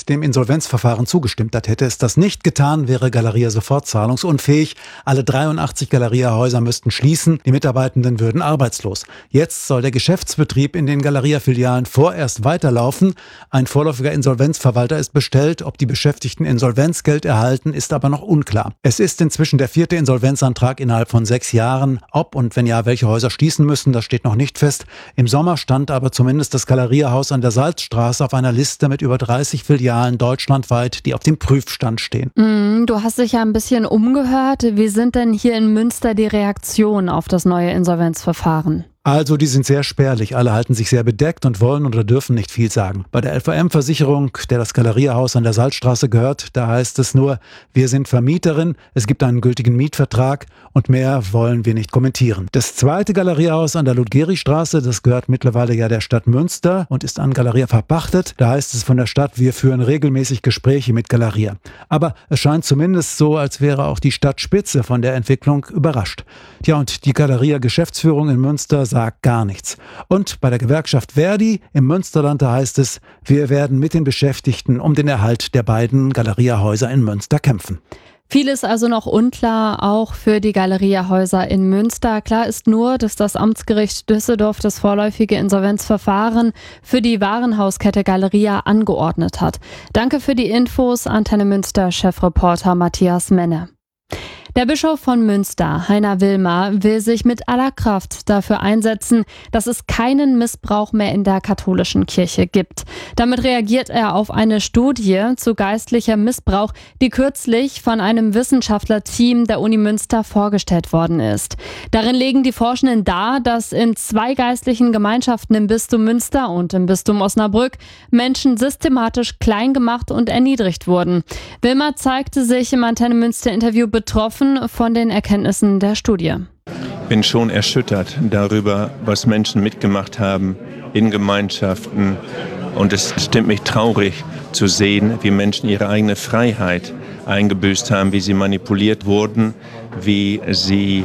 Geschäft dem Insolvenzverfahren zugestimmt hat. Hätte es das nicht getan, wäre Galeria sofort zahlungsunfähig. Alle 83 Galeria-Häuser müssten schließen, die Mitarbeitenden würden arbeitslos. Jetzt soll der Geschäftsbetrieb in den Galeria-Filialen vorerst weiterlaufen. Ein vorläufiger Insolvenzverwalter ist bestellt. Ob die Beschäftigten Insolvenzgeld erhalten, ist aber noch unklar. Es ist inzwischen der 4. Insolvenzantrag innerhalb von 6 Jahren. Ob und wenn ja, welche Häuser schließen müssen, das steht noch nicht fest. Im Sommer stand aber zumindest das Galeria-Haus an der Salzstraße auf einer Liste mit über 30 Filialen deutschlandweit, die auf dem Prüfstand stehen. Du hast dich ja ein bisschen umgehört. Wie sind denn hier in Münster die Reaktionen auf das neue Insolvenzverfahren? Also, die sind sehr spärlich. Alle halten sich sehr bedeckt und wollen oder dürfen nicht viel sagen. Bei der LVM-Versicherung, der das Galeria-Haus an der Salzstraße gehört, da heißt es nur, wir sind Vermieterin, es gibt einen gültigen Mietvertrag und mehr wollen wir nicht kommentieren. Das zweite Galeria-Haus an der Ludgeri-Straße, das gehört mittlerweile ja der Stadt Münster und ist an Galeria verpachtet. Da heißt es von der Stadt, wir führen regelmäßig Gespräche mit Galeria. Aber es scheint zumindest so, als wäre auch die Stadtspitze von der Entwicklung überrascht. Tja, und die Galeria-Geschäftsführung in Münster sagt gar nichts. Und bei der Gewerkschaft Verdi im Münsterland, da heißt es, wir werden mit den Beschäftigten um den Erhalt der beiden Galeria-Häuser in Münster kämpfen. Vieles also noch unklar, auch für die Galeria-Häuser in Münster. Klar ist nur, dass das Amtsgericht Düsseldorf das vorläufige Insolvenzverfahren für die Warenhauskette Galeria angeordnet hat. Danke für die Infos, Antenne Münster Chefreporter Matthias Menne. Der Bischof von Münster, Heiner Wilmer, will sich mit aller Kraft dafür einsetzen, dass es keinen Missbrauch mehr in der katholischen Kirche gibt. Damit reagiert er auf eine Studie zu geistlicher Missbrauch, die kürzlich von einem Wissenschaftlerteam der Uni Münster vorgestellt worden ist. Darin legen die Forschenden dar, dass in 2 geistlichen Gemeinschaften im Bistum Münster und im Bistum Osnabrück Menschen systematisch klein gemacht und erniedrigt wurden. Wilmer zeigte sich im Antenne Münster Interview betroffen von den Erkenntnissen der Studie. Ich bin schon erschüttert darüber, was Menschen mitgemacht haben in Gemeinschaften. Und es stimmt mich traurig zu sehen, wie Menschen ihre eigene Freiheit eingebüßt haben, wie sie manipuliert wurden, wie sie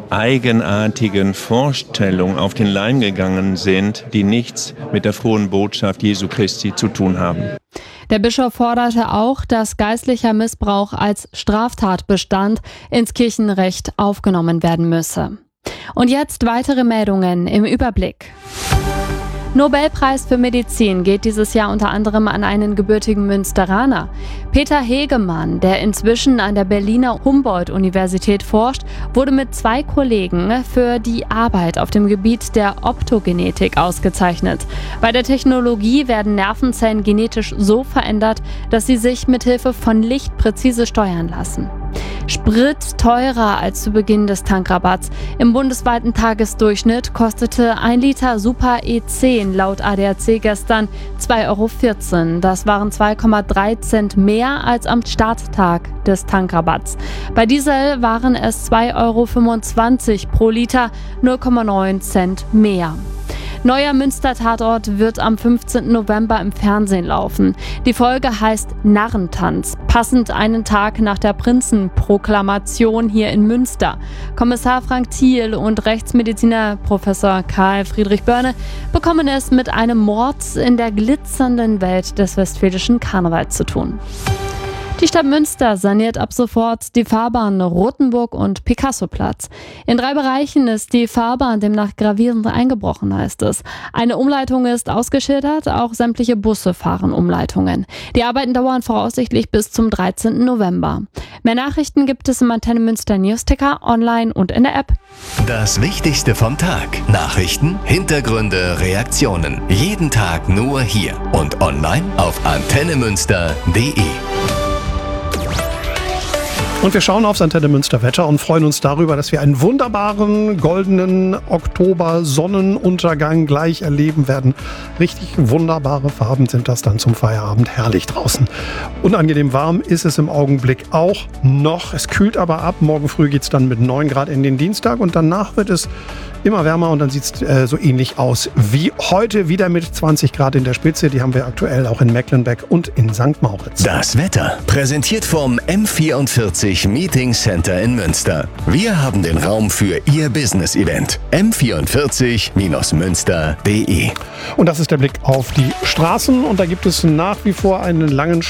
eigenartigen Vorstellungen auf den Leim gegangen sind, die nichts mit der frohen Botschaft Jesu Christi zu tun haben. Der Bischof forderte auch, dass geistlicher Missbrauch als Straftatbestand ins Kirchenrecht aufgenommen werden müsse. Und jetzt weitere Meldungen im Überblick. Nobelpreis für Medizin geht dieses Jahr unter anderem an einen gebürtigen Münsteraner. Peter Hegemann, der inzwischen an der Berliner Humboldt-Universität forscht, wurde mit 2 Kollegen für die Arbeit auf dem Gebiet der Optogenetik ausgezeichnet. Bei der Technologie werden Nervenzellen genetisch so verändert, dass sie sich mit Hilfe von Licht präzise steuern lassen. Sprit teurer als zu Beginn des Tankrabatts. Im bundesweiten Tagesdurchschnitt kostete 1 Liter Super E10 laut ADAC gestern 2,14 €. Das waren 2,3 Cent mehr als am Starttag des Tankrabatts. Bei Diesel waren es 2,25 € pro Liter, 0,9 Cent mehr. Neuer Münster-Tatort wird am 15. November im Fernsehen laufen. Die Folge heißt Narrentanz, passend einen Tag nach der Prinzenproklamation hier in Münster. Kommissar Frank Thiel und Rechtsmediziner Professor Karl Friedrich Börne bekommen es mit einem Mord in der glitzernden Welt des westfälischen Karnevals zu tun. Die Stadt Münster saniert ab sofort die Fahrbahn Rothenburg und Picasso-Platz. In 3 Bereichen ist die Fahrbahn demnach gravierend eingebrochen, heißt es. Eine Umleitung ist ausgeschildert, auch sämtliche Busse fahren Umleitungen. Die Arbeiten dauern voraussichtlich bis zum 13. November. Mehr Nachrichten gibt es im Antenne Münster Newsticker, online und in der App. Das Wichtigste vom Tag. Nachrichten, Hintergründe, Reaktionen. Jeden Tag nur hier und online auf antennemünster.de. Und wir schauen aufs Antenne Münster Wetter und freuen uns darüber, dass wir einen wunderbaren goldenen Oktober-Sonnenuntergang gleich erleben werden. Richtig wunderbare Farben sind das dann zum Feierabend. Herrlich draußen. Unangenehm warm ist es im Augenblick auch noch. Es kühlt aber ab. Morgen früh geht es dann mit 9 Grad in den Dienstag und danach wird es immer wärmer und dann sieht es so ähnlich aus wie heute, wieder mit 20 Grad in der Spitze. Die haben wir aktuell auch in Mecklenbeck und in St. Moritz. Das Wetter präsentiert vom M44 Meeting Center in Münster. Wir haben den Raum für Ihr Business-Event. M44-münster.de. Und das ist der Blick auf die Straßen und da gibt es nach wie vor einen langen